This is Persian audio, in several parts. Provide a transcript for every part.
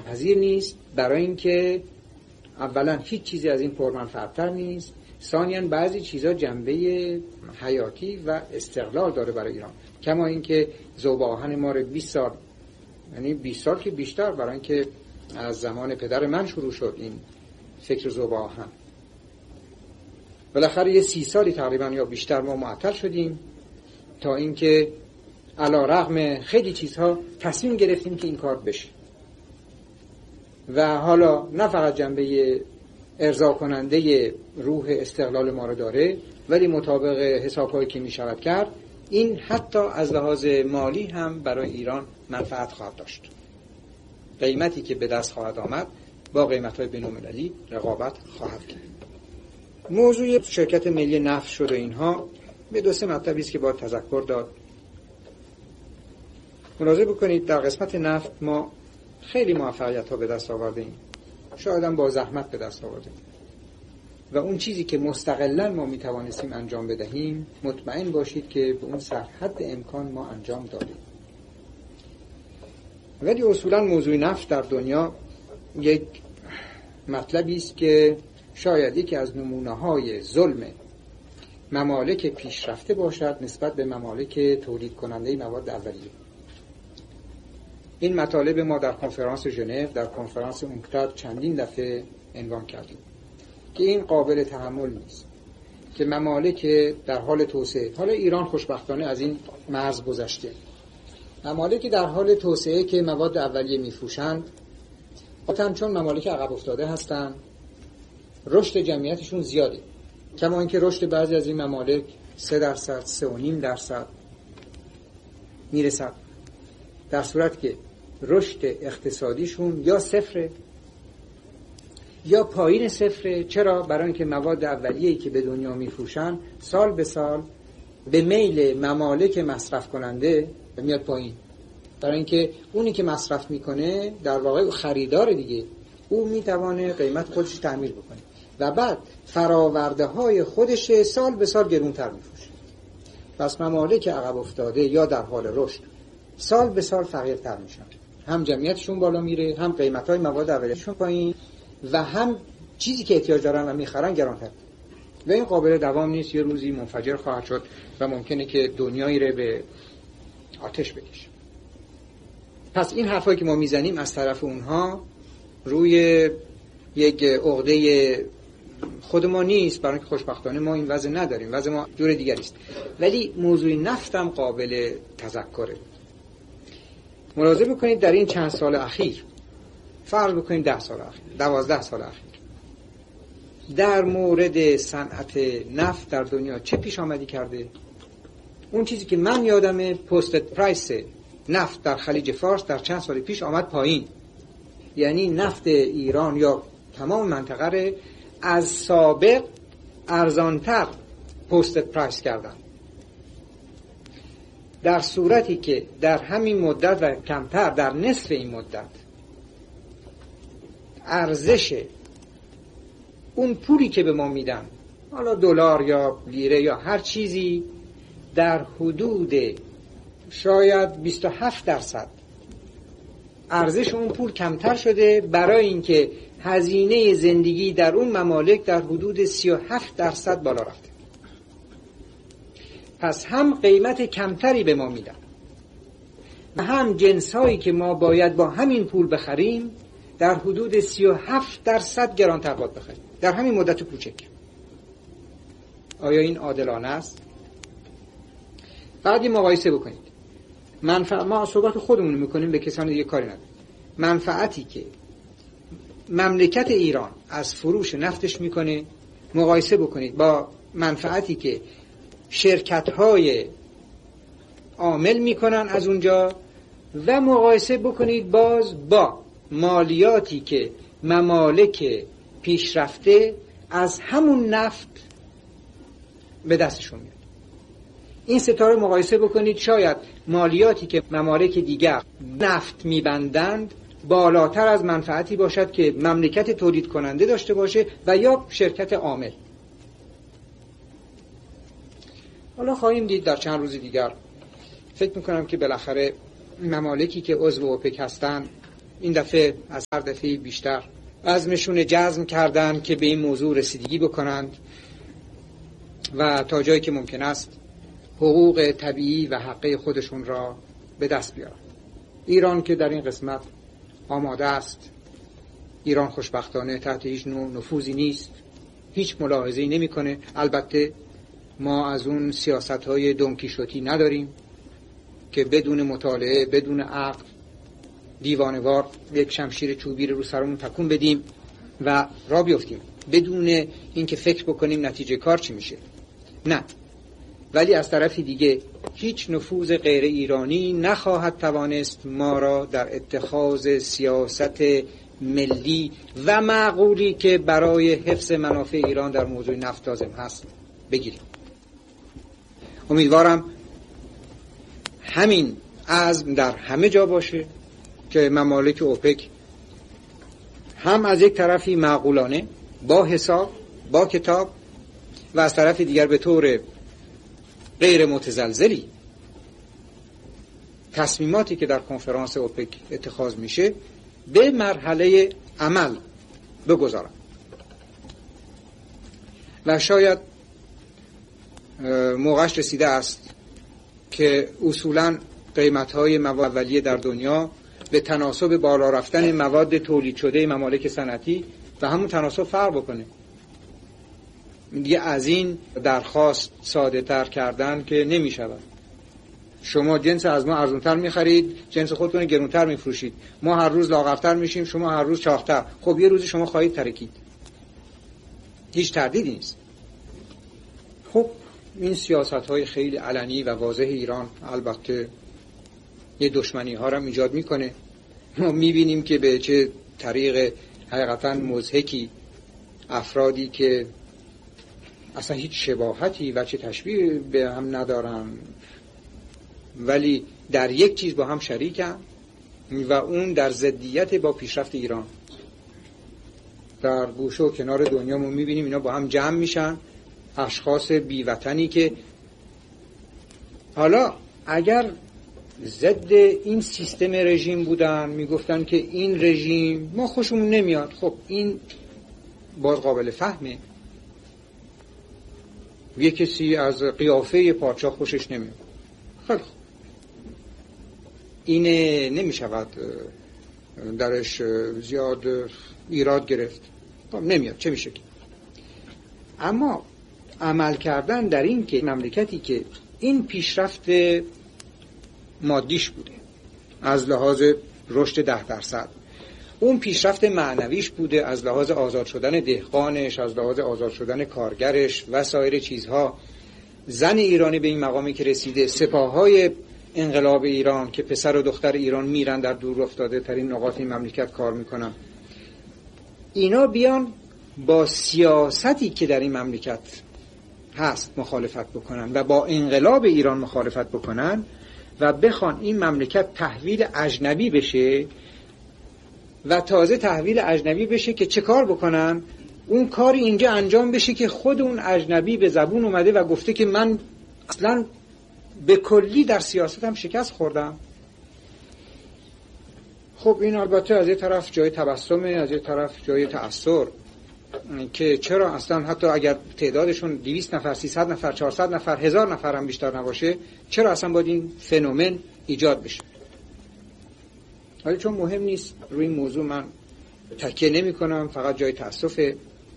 پذیر نیست، برای اینکه اولا هیچ چیزی از این پرمنفعت‌تر نیست، ثانیاً بعضی چیزا جنبه حیاتی و استقلال داره برای ایران، کما اینکه ذوب آهن ما رو 20 سال، یعنی 20 سال که بیشتر، برای اینکه از زمان پدر من شروع شد این فکر ذوب آهن، بالاخره یه 30 سالی تقریبا یا بیشتر ما معطل شدیم تا اینکه علی رغم خیلی چیزها تصمیم گرفتیم که این کار بشه. و حالا نه فقط جنبه ارضا کننده روح استقلال ما رو داره، ولی مطابق حساب‌هایی که می‌شود کرد، این حتی از لحاظ مالی هم برای ایران منفعت خواهد داشت. قیمتی که به دست خواهد آمد با قیمت‌های بین‌المللی رقابت خواهد کرد. موضوع شرکت ملی نفت شد و اینها به 2-3 مطلبی است که باید تذکر داد. ملاحظه بکنید در قسمت نفت ما خیلی موفقیت‌ها به دست آوردیم، شاید هم با زحمت به دست آوردیم، و اون چیزی که مستقلاً ما میتوانستیم انجام بدهیم مطمئن باشید که به اون حد امکان ما انجام دادیم. ولی اصولاً موضوع نفت در دنیا یک مطلبی است که شاید یکی از نمونه‌های ظلم ممالک پیشرفته باشد نسبت به ممالک تولید کننده مواد اولیه. این مطالب ما در کنفرانس ژنو، در کنفرانس اونکتاد چندین دفعه عنوان کردیم که این قابل تحمل نیست که ممالک در حال توسعه، حالا ایران خوشبختانه از این مرز گذشته، ممالکی در حال توسعه که مواد اولیه میفروشند، البته چون ممالک عقب افتاده هستند، رشد جمعیتشون زیاده، کما اینکه رشد بعضی از این ممالک 3%، 3.5% میرسد، در صورت که رشد اقتصادیشون یا صفره یا پایین صفره. چرا؟ برای اینکه مواد اولیه‌ای که به دنیا میفروشن سال به سال به میل ممالک مصرف کننده میاد پایین، برای اینکه اونی که مصرف میکنه در واقع خریدار دیگه، او میتونه قیمت خودش تعمیر بکنه و بعد فراورده های خودش سال به سال گرونتر میفروشه. پس ممالک عقب افتاده یا در حال رشد سال به سال فقیرتر میشن، هم جمعیتشون بالا میره، هم قیمت‌های مواد اولیه‌شون پایین، و هم چیزی که احتیاج دارن و میخرن گرانتر، و این قابل دوام نیست، یه روزی منفجر خواهد شد و ممکنه که دنیایی رو به آتش بکشه. پس این حرفایی که ما میزنیم از طرف اونها روی یک عقده خود ما نیست، برای اینکه خوشبختانه ما این وضع نداریم، وضع ما جور دیگری است، ولی موضوع نفت هم قابل تذکره. ملاحظه بکنید در این چند سال اخیر، فرض بکنید 10 سال اخیر، 12 سال اخیر، در مورد صنعت نفت در دنیا چه پیش آمدی کرده؟ اون چیزی که من یادمه، پوستد پرایس نفت در خلیج فارس در چند سال پیش آمد پایین، یعنی نفت ایران یا تمام منطقه از سابق ارزانتر پوستد پرایس کردن، در صورتی که در همین مدت و کمتر، در نصف این مدت، ارزش اون پولی که به ما میدن، حالا دلار یا لیره یا هر چیزی، در حدود شاید 27% ارزش اون پول کمتر شده، برای اینکه هزینه زندگی در اون ممالک در حدود 37% بالا رفته. پس هم قیمت کمتری به ما میدن و هم جنسایی که ما باید با همین پول بخریم در حدود 37% گرانتر باید بخریم در همین مدت کوچک. آیا این عادلانه است؟ بعد این مقایسه بکنید. ما صحبت خودمون میکنیم، به کسان دیگه کاری نداریم. منفعتی که مملکت ایران از فروش نفتش میکنه مقایسه بکنید با منفعتی که شرکت‌های عامل میکنن از اونجا، و مقایسه بکنید باز با مالیاتی که ممالک پیشرفته از همون نفت به دستشون میاد. این ستاره مقایسه بکنید، شاید مالیاتی که ممالک دیگر نفت میبندند بالاتر از منفعتی باشد که مملکت تولید کننده داشته باشه و یا شرکت عامل. حالا خواهیم دید در چند روز دیگر. فکر میکنم که بالاخره ممالکی که عضو اوپک هستند این دفعه از هر دفعه بیشتر عزمشون جزم کردن که به این موضوع رسیدگی بکنند و تا جایی که ممکن است حقوق طبیعی و حقه خودشون را به دست بیارن. ایران که در این قسمت آماده است، ایران خوشبختانه تحت هیچ نوع نفوذی نیست، هیچ ملاحظه‌ای نمی‌کنه. البته ما از اون سیاست‌های دونکیشوتی نداریم که بدون مطالعه، بدون عقل، دیوانه‌وار یک شمشیر چوبی رو سرمون تکون بدیم و راه بیفتیم بدون اینکه فکر بکنیم نتیجه کار چی میشه. نه، ولی از طرفی دیگه هیچ نفوذ غیر ایرانی نخواهد توانست ما را در اتخاذ سیاست ملی و معقولی که برای حفظ منافع ایران در موضوع نفت لازم هست بگیریم. امیدوارم همین عزم در همه جا باشه که ممالک اوپک هم از یک طرفی معقولانه با حساب، با کتاب، و از طرف دیگر به طور غیر متزلزلی تصمیماتی که در کنفرانس اوپک اتخاذ میشه به مرحله عمل بگذارن. و شاید موقعش رسیده است که اصولاً قیمت‌های مواد اولیه در دنیا به تناسب بالا رفتن مواد تولید شده ممالک صنعتی و همون تناسب فرق بکنه. دیگه از این درخواست ساده تر کردن که نمی شود. شما جنس از ما ارزونتر می خرید، جنس خودتون گرونتر می فروشید. ما هر روز لاغرتر میشیم، شما هر روز چاقتر. خب یه روزی شما خواهید ترکید. هیچ تردیدی نیست. خب این سیاست های خیلی علنی و واضح ایران البته یه دشمنی ها را ایجاد میکنه. ما میبینیم که به چه طریق حقیقتا مضحکی افرادی که اصلا هیچ شباهتی و چه تشبیه به هم ندارن ولی در یک چیز با هم شریکن و اون در ضدیت با پیشرفت ایران. در گوشه و کنار دنیا ما میبینیم اینا با هم جمع میشن، اشخاص بیوطنی که حالا اگر ضد این سیستم رژیم بودن میگفتن که این رژیم ما خوشمون نمیاد. خب این باز قابل فهمه. یه کسی از قیافه پادشاه خوشش نمیاد، خیلی خوب، اینه نمیشود درش زیاد ایراد گرفت. خب نمیاد، چه میشه که. اما عمل کردن در این که مملکتی که این پیشرفت مادیش بوده از لحاظ رشد 10%، اون پیشرفت معنویش بوده از لحاظ آزاد شدن دهقانش، از لحاظ آزاد شدن کارگرش و سایر چیزها، زن ایرانی به این مقامی که رسیده، سپاههای انقلاب ایران که پسر و دختر ایران میرن در دور افتاده ترین نقاط این مملکت کار میکنن، اینا بیان با سیاستی که در این مملکت هست مخالفت بکنن و با انقلاب ایران مخالفت بکنن و بخوان این مملکت تحویل اجنبی بشه و تازه تحویل اجنبی بشه که چه کار بکنن؟ اون کاری اینجا انجام بشه که خود اون اجنبی به زبون اومده و گفته که من اصلا به کلی در سیاستم شکست خوردم. خب این البته از یه طرف جای تبسمه، از یه طرف جای تأثر، که چرا اصلا حتی اگر تعدادشون 200 نفر، 300 نفر، 400 نفر، 1000 نفر هم بیشتر نباشه، چرا اصلا باید این فنومن ایجاد بشه؟ ولی چون مهم نیست روی این موضوع من تکیه نمی کنم، فقط جای تأسف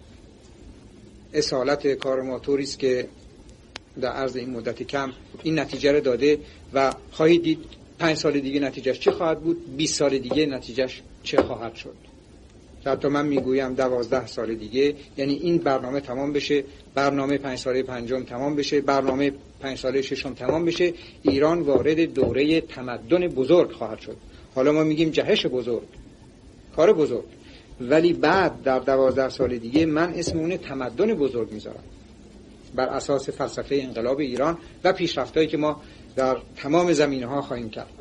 اصالت کار ما طوری است که در عرض این مدت کم این نتیجه رو داده و خواهید دید 5 سال دیگه نتیجهش چه خواهد بود، 20 سال دیگه نتیجهش چه خواهد شد. حتی من میگویم 12 سال دیگه، یعنی این برنامه تمام بشه، برنامه 5 ساله پنجم تمام بشه، برنامه 5 ساله ششم تمام بشه، ایران وارد دوره تمدن بزرگ خواهد شد. حالا ما میگیم جهش بزرگ، کار بزرگ، ولی بعد در 12 سال دیگه من اسم اون تمدن بزرگ میذارم بر اساس فلسفه انقلاب ایران و پیشرفتایی که ما در تمام زمینه‌ها خواهیم کرد.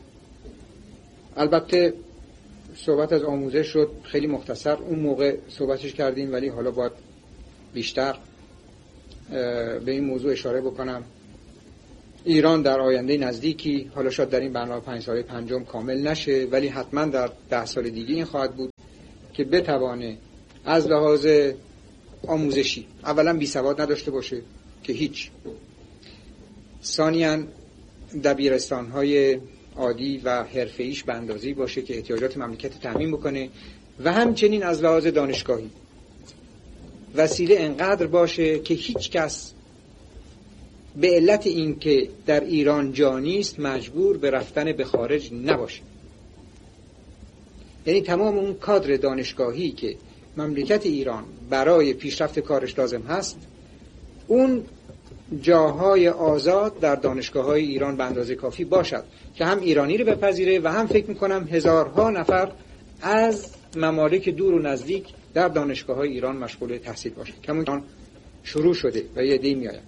البته صحبت از آموزش شد، خیلی مختصر اون موقع صحبتش کردیم، ولی حالا باید بیشتر به این موضوع اشاره بکنم ایران در آینده نزدیکی، حالا شاید در این برنامه 5 ساله پنجم کامل نشه، ولی حتما در 10 سال دیگه این خواهد بود که بتوانه از لحاظ آموزشی اولا بی سواد نداشته باشه که هیچ، ثانیاً دبیرستان‌های عادی و حرفه‌ایش به اندازه‌ای باشه که احتیاجات مملکت تامین بکنه و همچنین از لحاظ دانشگاهی وسیله انقدر باشه که هیچ کس به علت اینکه در ایران جا نیست مجبور به رفتن به خارج نباشه. یعنی تمام اون کادر دانشگاهی که مملکت ایران برای پیشرفت کارش لازم هست، اون جاهای آزاد در دانشگاه‌های ایران به اندازه کافی باشد که هم ایرانی رو بپذیره و هم فکر می‌کنم هزارها نفر از ممالک دور و نزدیک در دانشگاه‌های ایران مشغول تحصیل باشه. کمون شروع شده و یه عده‌ای میآید.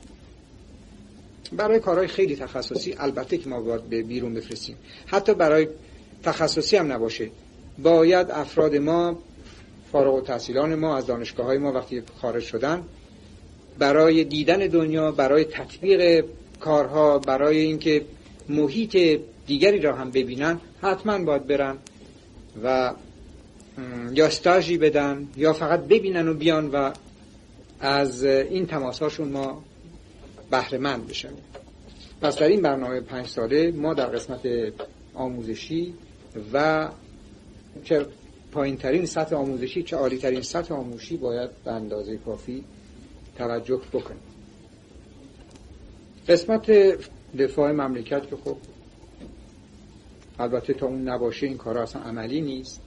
برای کارهای خیلی تخصصی البته که ما باید به بیرون بفرستیم. حتی برای تخصصی هم نباشه، باید افراد ما، فارغ التحصیلان ما از دانشگاه‌های ما وقتی خارج شدن، برای دیدن دنیا، برای تطبیق کارها، برای اینکه محیط دیگری را هم ببینن، حتما باید برن و یا استاژی بدن یا فقط ببینن و بیان و از این تماساشون ما بهره مند بشن. پس در این برنامه 5 ساله ما در قسمت آموزشی و چه پایین ترین سطح آموزشی چه عالی ترین سطح آموزشی باید به اندازه کافی توجه بکنیم. قسمت دفاع مملکت که خب البته تا اون نباشه این کارا اصلا عملی نیست،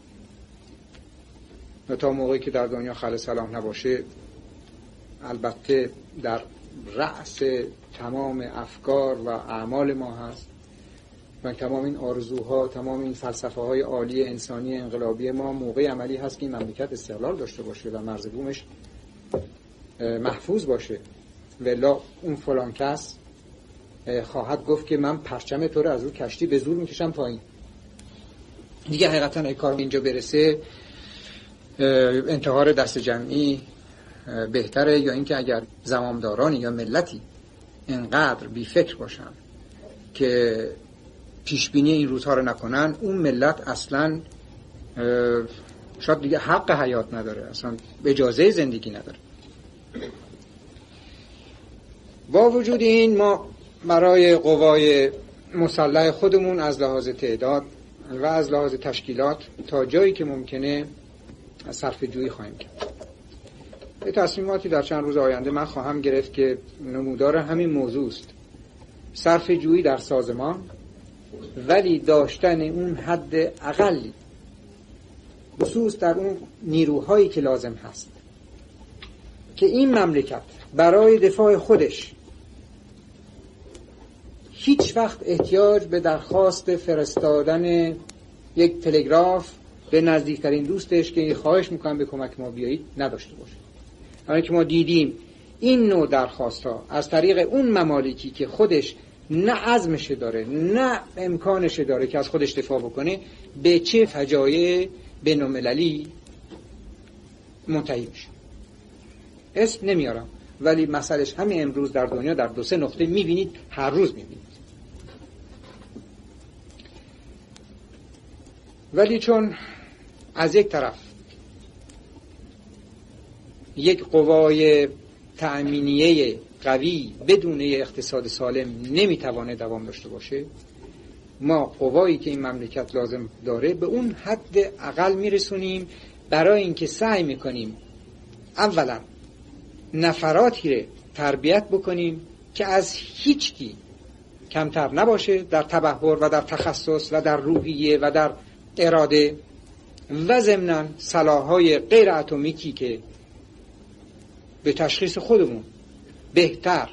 و تا موقعی که در دنیا خل سلام نباشه البته در رأس تمام افکار و اعمال ما هست و تمام این آرزوها، تمام این فلسفه های عالی انسانی انقلابی ما موقع عملی هست که این مملکت استقلال داشته باشه و مرز بومش محفوظ باشه. ولی اون فلان کس خواهد گفت که من پرچم تو رو از رو کشتی به زور میکشم پایین. دیگه حقیقتا اگه کار اینجا برسه انتحار دست جمعی بهتره، یا اینکه اگر زمامدارانی یا ملتی انقدر بی فکر باشن که پیشبینی این روزها رو نکنن، اون ملت اصلا شاید دیگه حق حیات نداره، اصلا اجازه زندگی نداره. با وجود این ما برای قوای مسلح خودمون از لحاظ تعداد و از لحاظ تشکیلات تا جایی که ممکنه صرفه جویی خواهیم کرد. یه تصمیماتی در چند روز آینده من خواهم گرفت که نمودار همین موضوع است: صرفه جویی در سازمان، ولی داشتن اون حد اقلی خصوص در اون نیروهایی که لازم هست که این مملکت برای دفاع خودش هیچ وقت احتیاج به درخواست فرستادن یک تلگراف به نزدیکترین دوستش که خواهش میکنم به کمک ما بیایید نداشته باشه. همین که ما دیدیم این نوع درخواست ها از طریق اون ممالکی که خودش نه عزمش داره نه امکانش داره که از خودش دفاع بکنه، به چه فجایع بین‌المللی منتهی میشه. اسم نمیارم، ولی مسئلهش همین امروز در دنیا در 2-3 نقطه میبینید، هر روز میبینید. ولی چون از یک طرف یک قوای تأمینیه قوی بدون اقتصاد سالم نمیتوانه دوام داشته باشه، ما قوایی که این مملکت لازم داره به اون حد اقل میرسونیم برای اینکه سعی میکنیم اولا نفراتی رو تربیت بکنیم که از هیچکی کمتر نباشه در تبحر و در تخصص و در روحیه و در اراده، و ضمناً سلاح‌های غیر اتمیکی که به تشخیص خودمون بهتر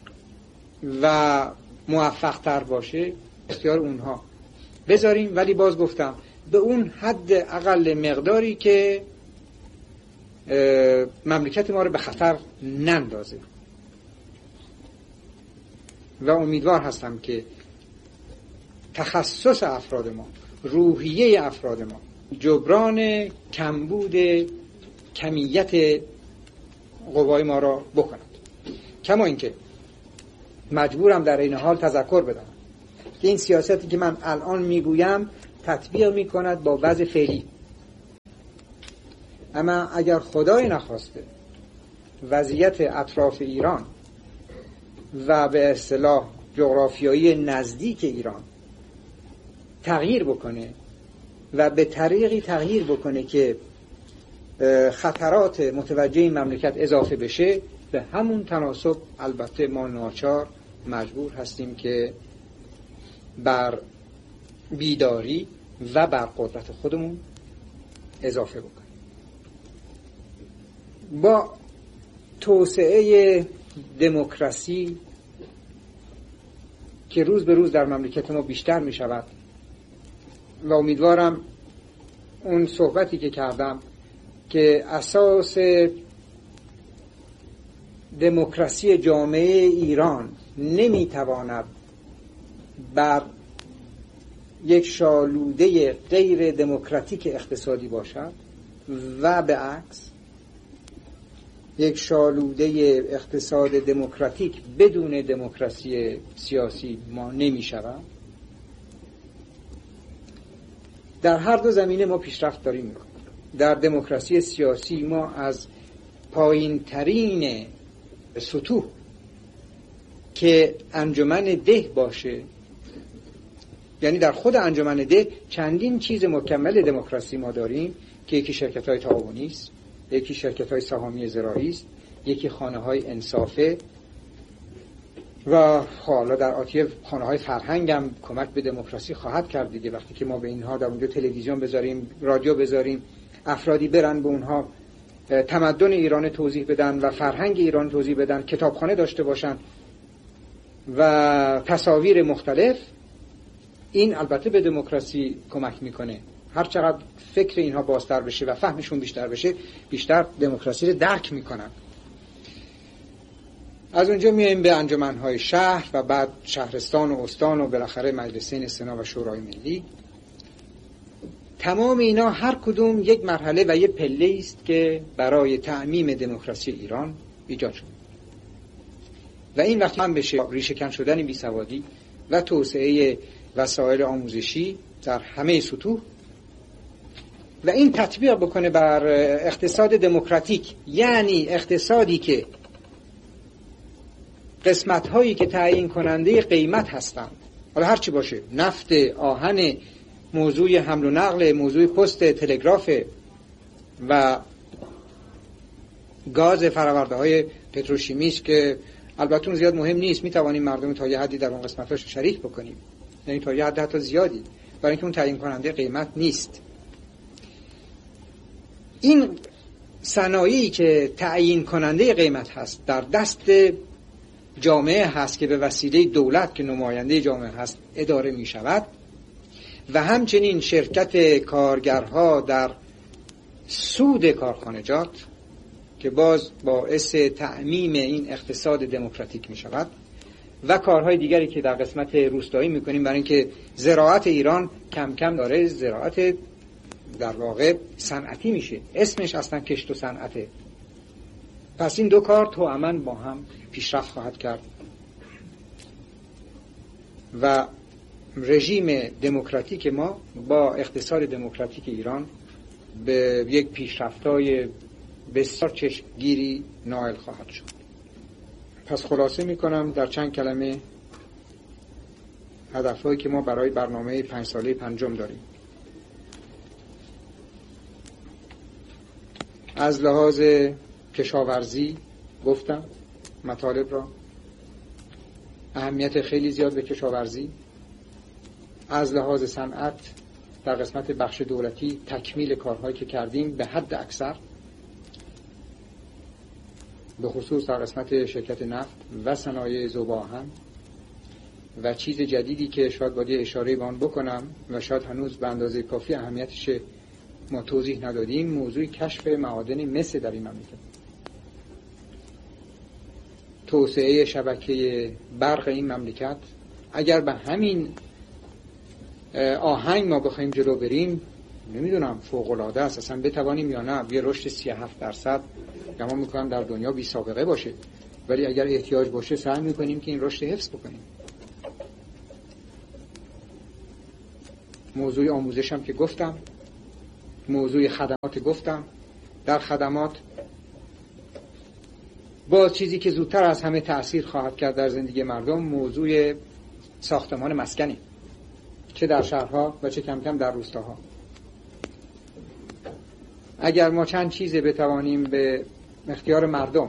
و موفق‌تر باشه اختیار اونها بذاریم، ولی باز گفتم به اون حد اقل مقداری که مملکت ما رو به خطر نندازه. و امیدوار هستم که تخصص افراد ما، روحیه افراد ما جبران کمبود کمیت قوای ما را بکند. کما اینکه مجبورم در این حال تذکر بدم که این سیاستی که من الان میگویم تطبیق میکند با وضع فعلی. اما اگر خدای نخواسته وضعیت اطراف ایران و به اصطلاح جغرافیایی نزدیک ایران تغییر بکنه و به طریقی تغییر بکنه که خطرات متوجه این مملکت اضافه بشه، به همون تناسب البته ما ناچار مجبور هستیم که بر بیداری و بر قدرت خودمون اضافه بکنیم. با توسعه دموکراسی که روز به روز در مملکت ما بیشتر می شود و امیدوارم اون صحبتی که کردم که اساس دموکراسی جامعه ایران نمی تواند بر یک شالوده غیر دموکراتیک اقتصادی باشد و به عکس یک شالوده اقتصاد دموکراتیک بدون دموکراسی سیاسی ما نمی شود. در هر دو زمینه ما پیشرفت داریم میکنیم. در دموکراسی سیاسی ما از پایین ترین سطوح که انجمن ده باشه، یعنی در خود انجمن ده چندین چیز مکمل دموکراسی ما داریم که یکی شرکت‌های تعاونی است، یکی شرکت‌های سهامی زراعی است، یکی خانه‌های انصافه و حالا در آتی خانه‌های فرهنگ هم کمک به دموکراسی خواهد کرد دیگه. وقتی که ما به اینها در اونجا تلویزیون بذاریم، رادیو بذاریم، افرادی برن به اونها تمدن ایران توضیح بدن و فرهنگ ایران توضیح بدن، کتابخانه داشته باشن و تصاویر مختلف، این البته به دموکراسی کمک میکنه. هر چقدر فکر اینها بازتر بشه و فهمشون بیشتر بشه، بیشتر دموکراسی رو درک میکنن. از اونجا میایم به انجمنهای شهر و بعد شهرستان و استان و بالاخره مجلسین سنا و شورای ملی. تمام اینا هر کدوم یک مرحله و یک پله است که برای تعمیم دموکراسی ایران ایجاد شد و این وقتی هم بشه ریشه‌کن شدن بیسوادی و توسعه وسایل آموزشی در همه سطوح و این تطبیق بکنه بر اقتصاد دموکراتیک، یعنی اقتصادی که قسمت هایی که تعیین کننده قیمت هستند، حالا هر چی باشه، نفت، آهن، موضوع حمل و نقل، موضوع پست، تلگراف و گاز فرآورده های پتروشیمی است که البته اون زیاد مهم نیست، میتوانیم مردم تا یه حدی در اون قسمتاش شریک بکنیم، یعنی تا یه حد حتی زیادی، برای اینکه اون تعیین کننده قیمت نیست. این صنایعی که تعیین کننده قیمت هست در دست جامعه هست که به وسیله دولت که نماینده جامعه هست اداره می شود و همچنین شرکت کارگرها در سود کارخانجات که باز باعث تعمیم این اقتصاد دموکراتیک می شود و کارهای دیگری که در قسمت روستایی می کنیم، برای اینکه زراعت ایران کم کم داره زراعت در واقع صنعتی میشه، اسمش اصلا کشت و صنعته. پس این دو کار توأماً با هم پیشرفت خواهد کرد و رژیم دموکراتیک ما با اقتصاد دموکراتیک ایران به یک پیشرفت‌های بسیار چشمگیری نائل خواهد شد. پس خلاصه میکنم در چند کلمه هدفهایی که ما برای برنامه 5 ساله پنجم داریم. از لحاظ کشاورزی گفتم مطالب را، اهمیت خیلی زیاد به کشاورزی. از لحاظ صنعت در قسمت بخش دولتی تکمیل کارهایی که کردیم به حد اکثر، به خصوص در قسمت شرکت نفت و صنایع ذوب آهن و چیز جدیدی که شاید باید اشاره به آن بکنم و شاید هنوز به اندازه کافی اهمیتش ما توضیح ندادیم، موضوع کشف معادن مس در این مملکت. توسعه شبکه برق این مملکت اگر به همین آهنگ ما بخوایم جلو بریم، نمیدونم فوق‌العاده است، اصلا بتوانیم یا نه یه رشد 37% گمان میکنم در دنیا بی سابقه باشه ولی اگر احتیاج باشه سعی میکنیم که این رشد حفظ بکنیم. موضوع آموزش هم که گفتم، موضوع خدمات گفتم. در خدمات با چیزی که زودتر از همه تأثیر خواهد کرد در زندگی مردم موضوع ساختمان مسکنی، چه در شهرها و چه کم کم در روستاها. اگر ما چند چیزی بتوانیم به اختیار مردم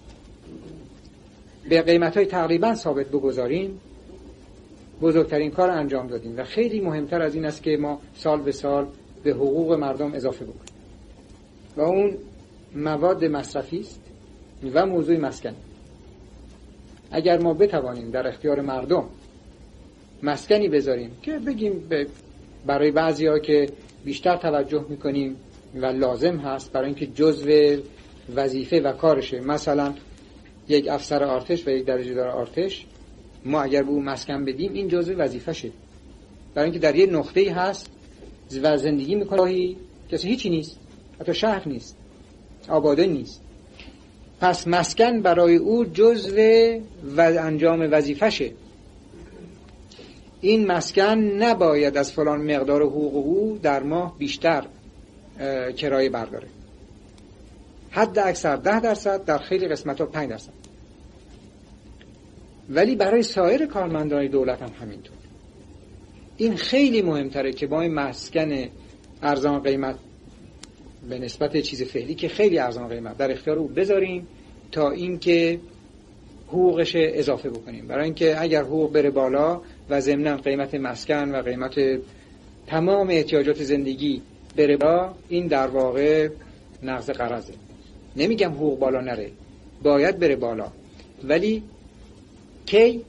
به قیمت‌های تقریبا ثابت بگذاریم، بزرگترین کار انجام دادیم. و خیلی مهمتر از این است که ما سال به سال به حقوق مردم اضافه بکنیم و اون مواد مصرفی است و موضوع مسکن. اگر ما بتوانیم در اختیار مردم مسکنی بذاریم که بگیم برای بعضی‌ها که بیشتر توجه می‌کنیم و لازم هست برای اینکه جزء وظیفه و کارشه، مثلا یک افسر ارتش و یک درجه دار ارتش، ما اگر به اون مسکن بدیم این جزء وظیفشه، برای اینکه در یه نقطه‌ای هست و زندگی میکنه کسی هیچی نیست، حتی شهر نیست، آباده نیست، پس مسکن برای او جزء و انجام وظیفشه. این مسکن نباید از فلان مقدار حقوق او در ماه بیشتر کرایه برداره، حد اکثر 10%، در خیلی قسمت‌ها 5%. ولی برای سایر کارمندان دولت هم همینطور. این خیلی مهمتره که با این مسکن ارزان قیمت به نسبت چیز فعلی که خیلی ارزان قیمت در اختیار او بذاریم تا اینکه حقوقش اضافه بکنیم، برای اینکه اگر حقوق بره بالا و ضمناً قیمت مسکن و قیمت تمام احتیاجات زندگی بره بالا، این در واقع نقض قراضه. نمیگم حقوق بالا نره، باید بره بالا، ولی کی؟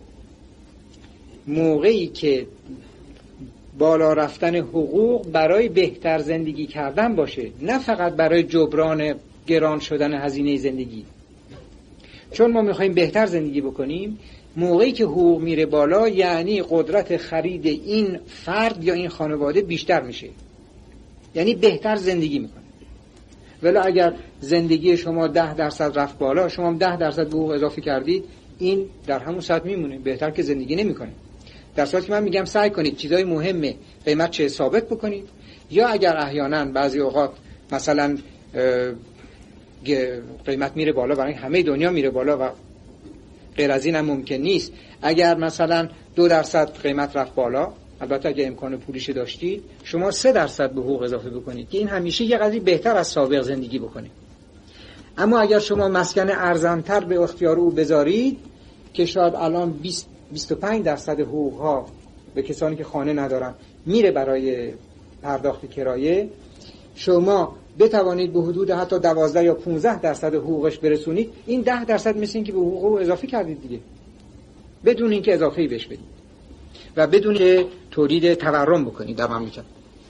موقعی که بالا رفتن حقوق برای بهتر زندگی کردن باشه، نه فقط برای جبران گران شدن هزینه زندگی. چون ما میخوایم بهتر زندگی بکنیم، موقعی که حقوق میره بالا یعنی قدرت خرید این فرد یا این خانواده بیشتر میشه، یعنی بهتر زندگی میکنه. ولی اگر زندگی شما 10% رفت بالا، شما 10% به حقوق اضافه کردید، این در همون سطح میمونه، بهتر که زندگی نمیکنه. در صورتی که من میگم سعی کنید چیزای مهمه قیمت چه ثابت بکنید، یا اگر احیانا بعضی اوقات مثلا قیمت میره بالا برای همه دنیا میره بالا و غیر از این هم ممکن نیست، اگر مثلا 2% قیمت رفت بالا، البته اگه امکان پولیش داشتید، شما 3% به حقوق اضافه بکنید که این همیشه یه قضیه بهتر از سابق زندگی بکنه. اما اگر شما مسکن ارزانتر به اختیار او بذارید که شاید الان 20-25% حقوق ها به کسانی که خانه ندارن میره برای پرداخت کرایه، شما بتوانید به حدود حتی 12 یا 15% حقوقش برسونید، این 10% مثل این که به حقوق رو اضافه کردید دیگه، بدون اینکه اضافه‌ای بهش بدید و بدون که تولید تورم بکنید در مملکت.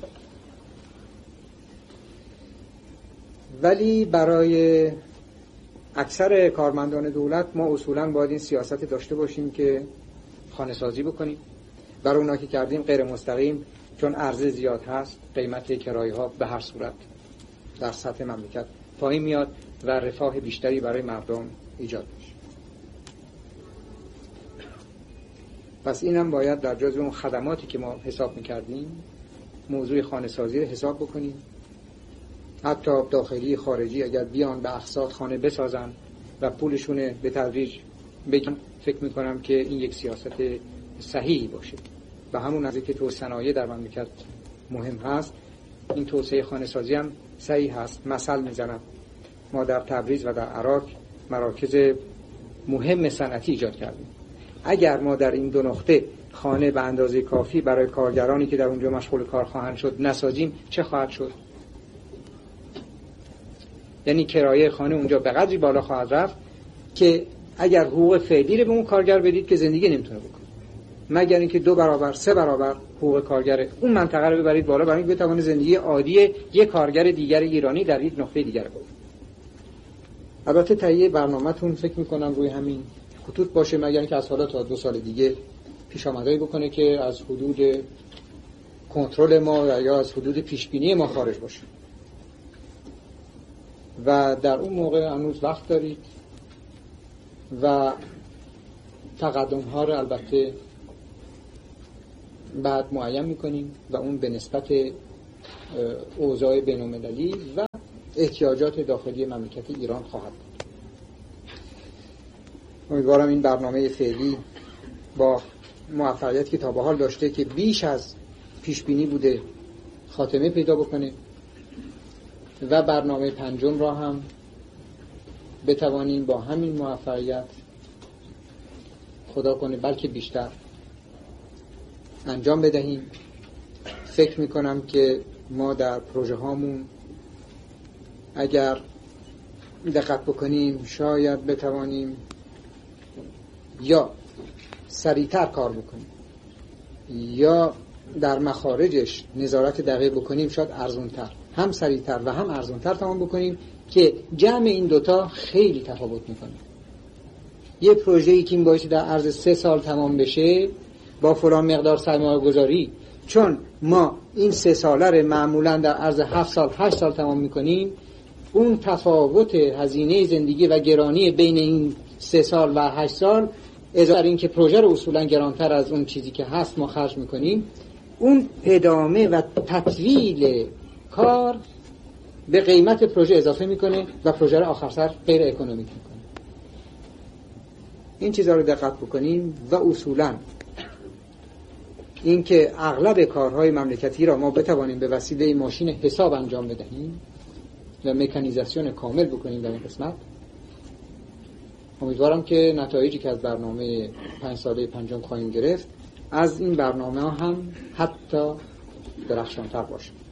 ولی برای اکثر کارمندان دولت ما اصولاً باید این سیاست داشته باشیم که خانه سازی بکنیم. برای اونا که کردیم غیر مستقیم، چون عرضه زیاد هست، قیمت کرایه ها به هر صورت در سطح مملکت پایین میاد و رفاه بیشتری برای مردم ایجاد میشه. پس اینم باید در جزو اون خدماتی که ما حساب میکردیم موضوع خانه سازی رو حساب بکنیم. حتی داخلی خارجی اگر بیان به اقساط خانه بسازن و پولشون به تدریج بگیم، فکر میکنم که این یک سیاست صحیحی باشه. و همون از که توسعه صنایع در مملکت مهم هست، این توسعه خانه سازی هم صحیح هست. مثل میزنم، ما در تبریز و در عراق مراکز مهم صنعتی ایجاد کردیم. اگر ما در این دو نقطه خانه به اندازه کافی برای کارگرانی که در اونجا مشغول کار خواهند شد نسازیم، چه خواهد شد؟ یعنی کرایه خانه اونجا به قدری بالا خواهد رفت که اگر حقوق فعلی رو به اون کارگر بدید که زندگی نمیتونه بکنه، مگر اینکه 2 برابر 3 برابر حقوق کارگر اون منطقه رو ببرید بالا برای اینکه بتونه زندگی عادی یک کارگر دیگر ایرانی در یک نقطه دیگر کنه. البته تهیه برنامه‌تون فکر می‌کنم روی همین خطوط باشه، مگر اینکه از حالا تا 2 سال دیگه پیش آمدایی بکنه که از حدود کنترل ما یا از حدود پیشبینی ما خارج باشه. و در اون موقع هنوز وقت دارید و تقدم ها رو البته بعد معین میکنیم و اون به نسبت اوضاع بین‌المللی و احتیاجات داخلی مملکت ایران خواهد بود. امیدوارم این برنامه فعلی با موفقیت که تا به حال داشته که بیش از پیش بینی بوده خاتمه پیدا بکنه و برنامه پنجم را هم بتوانیم با همین موفقیت، خدا کنه بلکه بیشتر، انجام بدهیم. فکر میکنم که ما در پروژه هامون اگر دقت بکنیم شاید بتوانیم یا سریعتر کار بکنیم یا در مخارجش نظارت دقیق بکنیم، شاید ارزونتر، هم سریعتر و هم ارزونتر تمام بکنیم که جمع این دوتا خیلی تفاوت میکنه. یه پروژه‌ای که این باشه در عرض 3 سال تمام بشه با فلان مقدار سرمایه گذاری، چون ما این 3 ساله رو معمولا در عرض 7 سال 8 سال تمام میکنیم، اون تفاوت هزینه زندگی و گرانی بین این 3 سال و 8 سال اضافه این که پروژه رو اصولا گرانتر از اون چیزی که هست ما خرج میکنیم، اون ادامه و تطویل کار به قیمت پروژه اضافه میکنه و پروژه رو آخر سر غیر اکونومیک میکنه. این چیزا رو دقت بکنیم و اصولا این که اغلب کارهای مملکتی را ما بتوانیم به وسیله ماشین حساب انجام بدهیم و مکانیزاسیون کامل بکنیم در این قسمت. امیدوارم که نتایجی که از برنامه 5 ساله پنجم خواهیم گرفت از این برنامه ها هم حتی درخشان‌تر باشه.